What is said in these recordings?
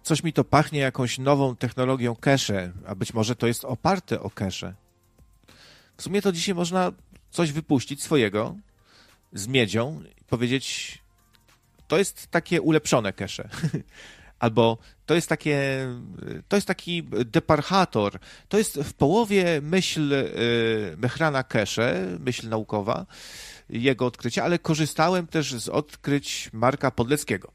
Coś mi to pachnie jakąś nową technologią cache, a być może to jest oparte o cache. W sumie to dzisiaj można coś wypuścić swojego z miedzią i powiedzieć, to jest takie ulepszone cache. Albo to jest taki deparchator. To jest w połowie myśl Mehrana Kesze, myśl naukowa, jego odkrycia, ale korzystałem też z odkryć Marka Podleckiego.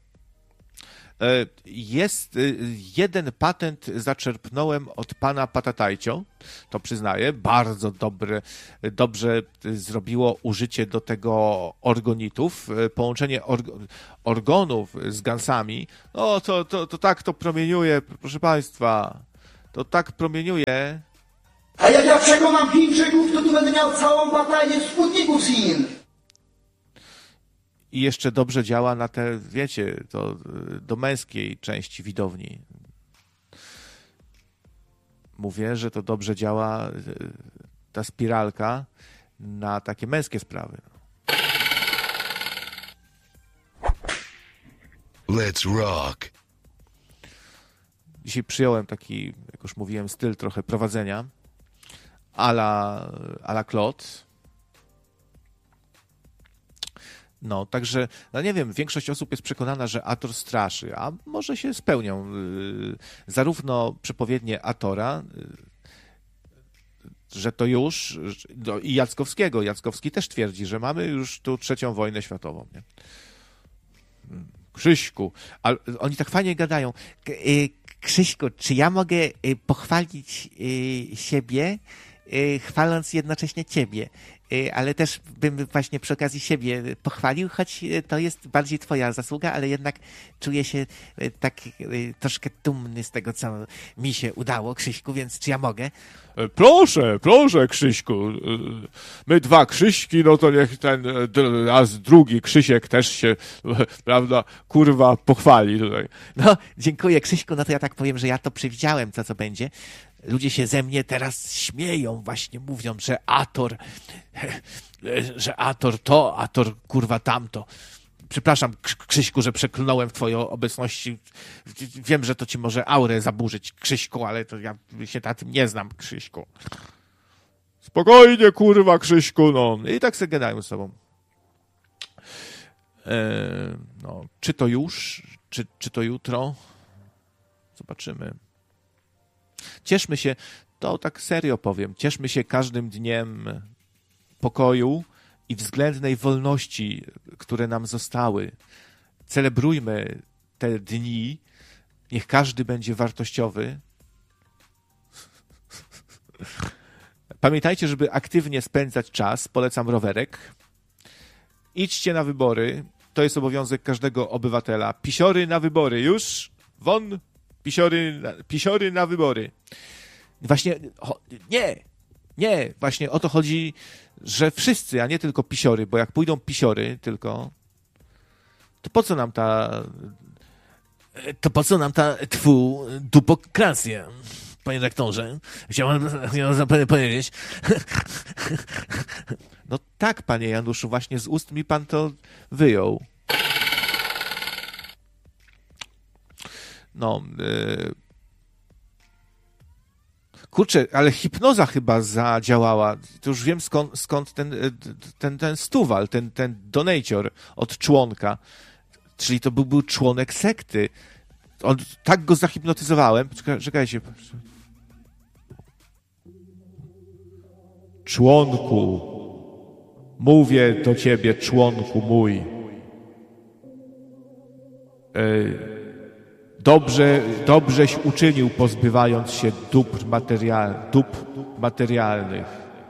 Jest jeden patent, zaczerpnąłem od pana Patatajcio, to przyznaję, bardzo dobrze zrobiło użycie do tego orgonitów, połączenie orgonów z gansami, no to tak to promieniuje, proszę państwa, to tak promieniuje. A jak ja przekonam Chińczyków, to tu będę miał całą batalię sputników z Chin. I jeszcze dobrze działa na te, wiecie, to do męskiej części widowni. Mówię, że to dobrze działa ta spiralka na takie męskie sprawy. Let's rock. Dzisiaj przyjąłem taki, jak już mówiłem, styl trochę prowadzenia à la Claude. No, także, no nie wiem, większość osób jest przekonana, że Ator straszy, a może się spełnią zarówno przepowiednie Atora, że to już, no, i Jackowskiego. Jackowski też twierdzi, że mamy już tu trzecią wojnę światową. Nie? Krzyśku, ale oni tak fajnie gadają. Krzyśku, czy ja mogę pochwalić siebie, chwaląc jednocześnie ciebie? Ale też bym właśnie przy okazji siebie pochwalił, choć to jest bardziej twoja zasługa, ale jednak czuję się tak troszkę dumny z tego, co mi się udało, Krzyśku, więc czy ja mogę? Proszę, Krzyśku. My dwa Krzyśki, no to niech ten raz drugi Krzysiek też się, prawda, kurwa, pochwali tutaj. No, dziękuję, Krzyśku, no to ja tak powiem, że ja to przewidziałem, co będzie. Ludzie się ze mnie teraz śmieją, właśnie mówią, że Ator to, Ator kurwa tamto. Przepraszam, Krzyśku, że przeklnąłem w twojej obecności. Wiem, że to ci może aurę zaburzyć, Krzyśku, ale to ja się na tym nie znam, Krzyśku. Spokojnie, kurwa, Krzyśku, no. I tak sobie gadają z sobą. No, czy to już, czy to jutro? Zobaczymy. Cieszmy się, to tak serio powiem, cieszmy się każdym dniem pokoju i względnej wolności, które nam zostały. Celebrujmy te dni, niech każdy będzie wartościowy. Pamiętajcie, żeby aktywnie spędzać czas, polecam rowerek. Idźcie na wybory, to jest obowiązek każdego obywatela. Pisiory na wybory, już, won! Pisiory na wybory. Właśnie, nie, właśnie o to chodzi, że wszyscy, a nie tylko pisiory, bo jak pójdą pisiory tylko, to po co nam ta dupokracja, panie rektorze? Chciałem powiedzieć. No tak, panie Januszu, właśnie z ust mi pan to wyjął. No, kurczę, ale hipnoza chyba zadziałała. To już wiem skąd ten stuwal, ten donator od członka. Czyli to był członek sekty. Tak go zahipnotyzowałem. Czekajcie. Członku, mówię do ciebie, członku mój. Dobrześ uczynił, pozbywając się dóbr materialnych.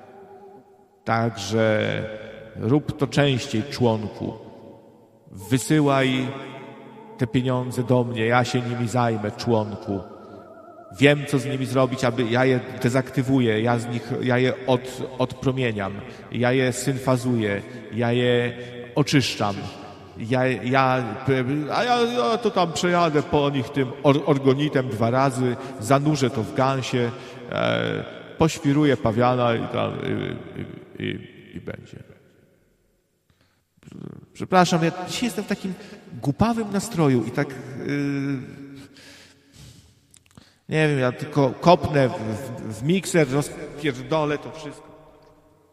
Także rób to częściej, członku. Wysyłaj te pieniądze do mnie, ja się nimi zajmę, członku. Wiem, co z nimi zrobić, aby ja je dezaktywuję, ja je odpromieniam, ja je synfazuję, ja je oczyszczam. Ja to tam przejadę po nich tym orgonitem 2 razy, zanurzę to w gansie, poświruję pawiana i będzie. Przepraszam, ja dzisiaj jestem w takim głupawym nastroju i tak Nie wiem, ja tylko kopnę w mikser, rozpierdolę to wszystko.